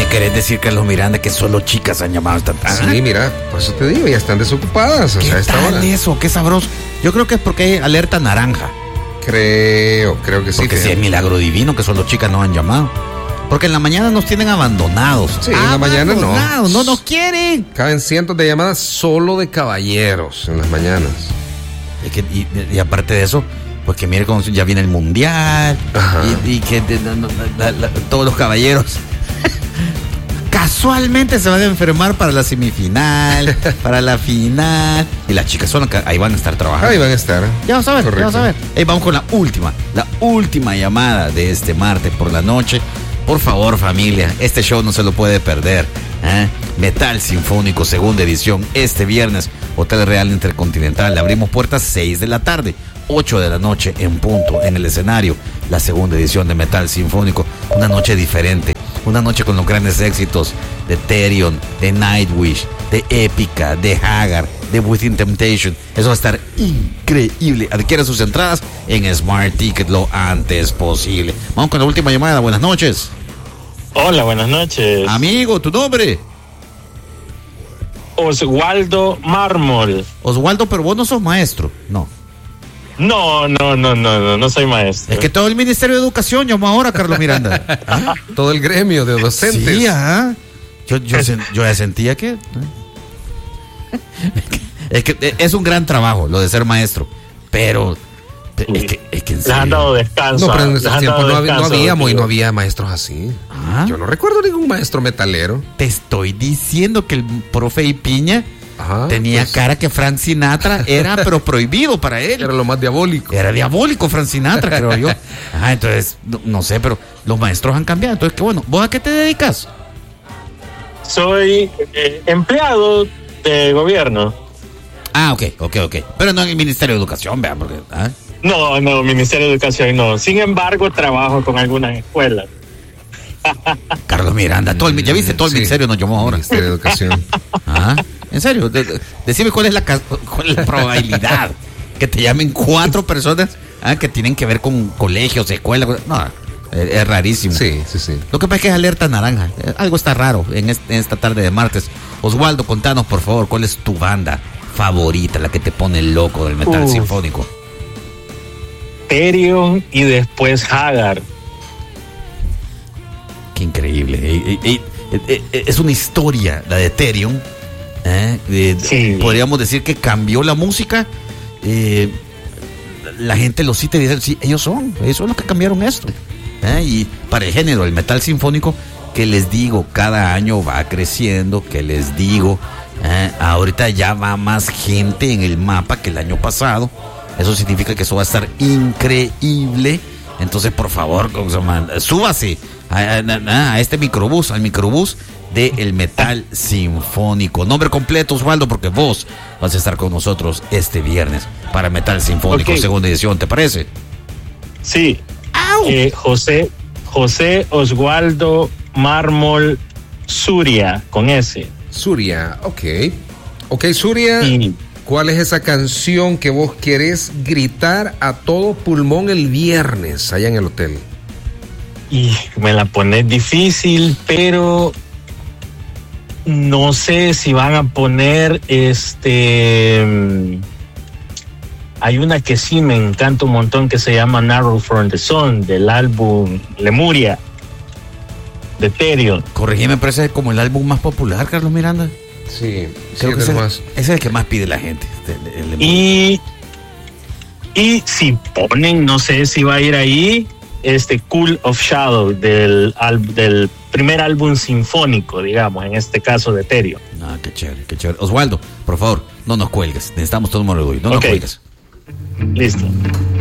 querés decir, Carlos Miranda, que solo chicas han llamado esta tarde? Sí, mira, por eso te digo, ya están desocupadas. ¿Qué tal eso? Qué sabroso. Yo creo que es porque hay alerta naranja. Creo que sí. Porque si es milagro divino que solo chicas no han llamado. Porque en la mañana nos tienen abandonados. Sí, en la mañana no. No nos quieren. Caben cientos de llamadas solo de caballeros en las mañanas. Y aparte de eso, pues que mire cómo ya viene el mundial. Y que todos los caballeros casualmente se van a enfermar para la semifinal, para la final. Y las chicas ahí van a estar trabajando. Ahí van a estar. Ya vamos a ver, correcto. Vamos a ver. Vamos con la última llamada de este martes por la noche. Por favor, familia, este show no se lo puede perder. Metal Sinfónico, segunda edición, este viernes, Hotel Real Intercontinental. Le abrimos puertas 6 de la tarde, 8 de la noche en punto, en el escenario. La segunda edición de Metal Sinfónico, una noche diferente, una noche con los grandes éxitos de Therion, de Nightwish, de Epica, de Haggard, de Within Temptation. Eso va a estar increíble. Adquiera sus entradas en Smart Ticket lo antes posible. Vamos con la última llamada. Buenas noches. Hola, buenas noches. Amigo, ¿tu nombre? Oswaldo Mármol. Oswaldo, pero vos no sos maestro, no. No soy maestro. Es que todo el Ministerio de Educación llamó ahora, Carlos Miranda. Todo el gremio de docentes. Sí, yo ya sentía que... Es que es un gran trabajo lo de ser maestro, pero es que en serio. Les han dado descanso. No, pero en ese tiempo no había maestros así. Yo no recuerdo ningún maestro metalero. Te estoy diciendo que el profe Ipiña tenía cara que Frank Sinatra era, pero prohibido para él. Era lo más diabólico. Era diabólico Frank Sinatra, creo yo. Entonces, no sé, pero los maestros han cambiado. Entonces, qué bueno. ¿Vos a qué te dedicas? Soy empleado de gobierno. Ok. Pero no en el Ministerio de Educación, vean, porque... No, Ministerio de Educación no. Sin embargo, trabajo con algunas escuelas. Carlos Miranda, ya viste, todo el ministerio nos llamó ahora. Ministerio de Educación. En serio, decime cuál es la probabilidad que te llamen 4 personas que tienen que ver con colegios, escuelas. No, es rarísimo. Sí. Lo que pasa es que es alerta naranja. Algo está raro en esta tarde de martes. Oswaldo, contanos por favor, ¿cuál es tu banda favorita, la que te pone loco del metal sinfónico? Therion y después Haggard. Qué increíble. Es una historia la de Therion. Sí. Podríamos decir que cambió la música. La gente lo cita y dice, sí, ellos son los que cambiaron esto. Y para el género, el metal sinfónico, que les digo, cada año va creciendo, que les digo, ahorita ya va más gente en el mapa que el año pasado. Eso significa que eso va a estar increíble. Entonces, por favor, súbase a este microbús, al microbús del metal sinfónico. Nombre completo, Osvaldo, porque vos vas a estar con nosotros este viernes para Metal Sinfónico, segunda edición, ¿te parece? Sí. José Oswaldo Mármol Suria, con S. Suria, ok, Suria. Sí. ¿Cuál es esa canción que vos querés gritar a todo pulmón el viernes allá en el hotel? Y me la pones difícil, pero no sé si van a poner hay una que sí me encanta un montón que se llama Narrow from the Sun, del álbum Lemuria de Therion. Corregime, pero ese es como el álbum más popular, Carlos Miranda. Sí, creo que ese es el que más pide la gente. Y si ponen, no sé si va a ir ahí, Cool of Shadow del primer álbum sinfónico, digamos, en este caso de Therion. Qué chévere. Oswaldo, por favor, no nos cuelgues. Necesitamos todo el mundo hoy. No nos cuelgues. Listo.